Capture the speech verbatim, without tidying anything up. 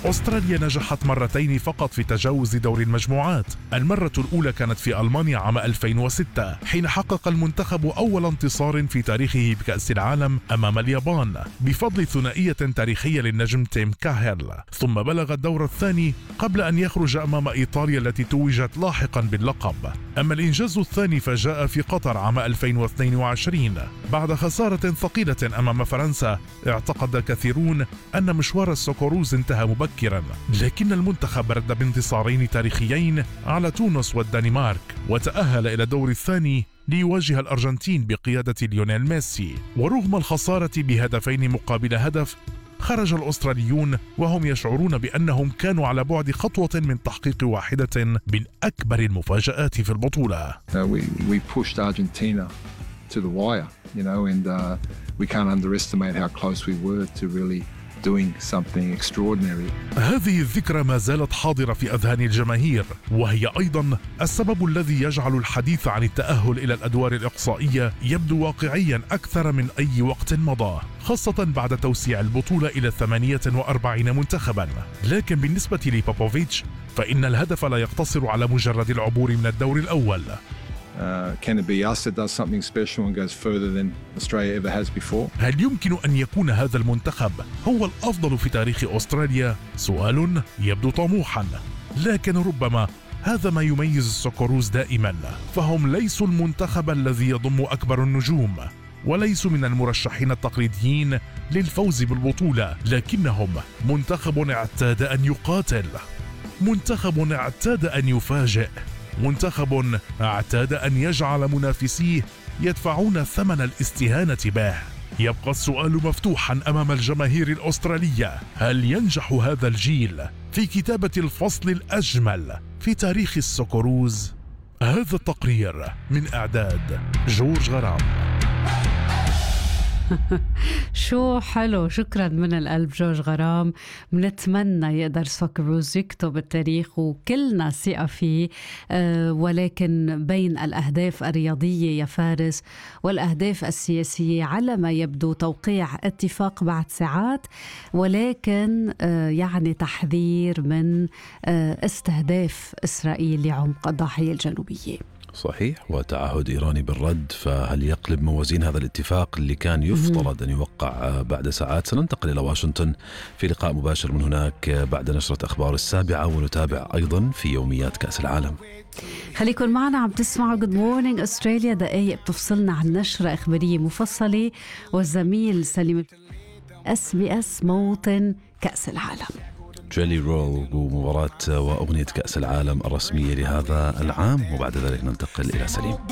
أستراليا نجحت مرتين فقط في تجاوز دور المجموعات. المرة الأولى كانت في ألمانيا عام ألفين وستة حين حقق المنتخب أول انتصار في تاريخه بكأس العالم أمام اليابان بفضل ثنائية تاريخية للنجم تيم كاهل، ثم بلغ الدور الثاني قبل أن يخرج أمام إيطاليا التي توجت لاحقا باللقب. أما الإنجاز الثاني فجاء في قطر عام ألفين واثنين وعشرين بعد خسارة ثقيلة أمام فرنسا. اعتقد كثيرون أن مشوار السوكوروز انتهى مبكرا، لكن المنتخب رد بانتصارين تاريخيين على تونس والدنمارك وتأهل إلى الدور الثاني ليواجه الأرجنتين بقيادة ليونيل ميسي. ورغم الخسارة بهدفين مقابل هدف، خرج الأستراليون وهم يشعرون بأنهم كانوا على بعد خطوة من تحقيق واحدة من أكبر المفاجآت في البطولة. Uh, we, we pushed Argentina to the wire, you know, and uh, we can't underestimate how close we were to really doing something extraordinary. هذه الذكرى ما زالت حاضرة في أذهان الجماهير، وهي أيضا السبب الذي يجعل الحديث عن التأهل إلى الأدوار الإقصائية يبدو واقعيا أكثر من أي وقت مضى، خاصة بعد توسيع البطولة إلى ثمانية وأربعين منتخبا. لكن بالنسبة لبوبوفيتش فإن الهدف لا يقتصر على مجرد العبور من الدور الأول. Uh, can it be us that does something special and goes further than Australia ever has before? هل يمكن أن يكون هذا المنتخب هو الأفضل في تاريخ أستراليا؟ سؤال يبدو طموحا، لكن ربما هذا ما يميز السوكوروز دائما، فهم ليسوا المنتخب الذي يضم أكبر النجوم وليسوا من المرشحين التقليديين للفوز بالبطولة، لكنهم منتخب اعتاد أن يقاتل، منتخب اعتاد أن يفاجئ، منتخب اعتاد أن يجعل منافسيه يدفعون ثمن الاستهانة به. يبقى السؤال مفتوحا أمام الجماهير الأسترالية، هل ينجح هذا الجيل في كتابة الفصل الأجمل في تاريخ السوكوروز؟ هذا التقرير من إعداد جورج غرام. شو حلو، شكرا من القلب جورج غرام. بنتمنى يقدر سوكوروز يكتب التاريخ وكلنا ثقة فيه، أه ولكن بين الأهداف الرياضية يا فارس والأهداف السياسية على ما يبدو توقيع اتفاق بعد ساعات، ولكن أه يعني تحذير من أه استهداف إسرائيل لعمق الضاحية الجنوبية. صحيح، وتعهد إيراني بالرد، فهل يقلب موازين هذا الاتفاق اللي كان يفترض أن يوقع بعد ساعات؟ سننتقل إلى واشنطن في لقاء مباشر من هناك بعد نشرة أخبار السابعة، ونتابع أيضا في يوميات كأس العالم. خليكن معنا، عم تسمعوا Good Morning Australia، دقائق بتفصلنا عن نشرة إخبارية مفصلة، والزميل سليم اس بي اس موطن كأس العالم. جيلي رول ومباراة وأغنية كأس العالم الرسمية لهذا العام، وبعد ذلك ننتقل إلى سليم.